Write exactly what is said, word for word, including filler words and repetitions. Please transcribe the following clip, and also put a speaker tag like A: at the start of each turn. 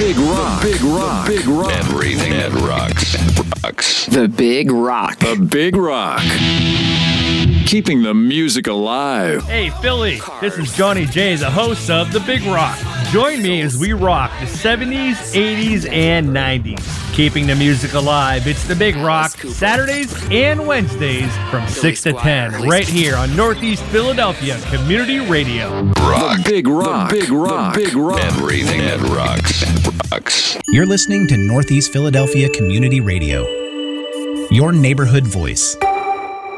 A: Big Rock. The Big Rock. The Big Rock.
B: Everything that rocks. Rocks.
C: The Big Rock.
A: The Big Rock. Keeping the music alive.
D: Hey, Philly. This is Johnny J, the host of The Big Rock. Join me as we rock the seventies, eighties, and nineties. Keeping the music alive. It's The Big Rock, Saturdays and Wednesdays from six to ten, right here on Northeast Philadelphia Community Radio.
B: Rock.
A: The Big Rock. The Big Rock. The Big Rock.
B: Everything that rocks. Rocks.
E: You're listening to Northeast Philadelphia Community Radio, your neighborhood voice.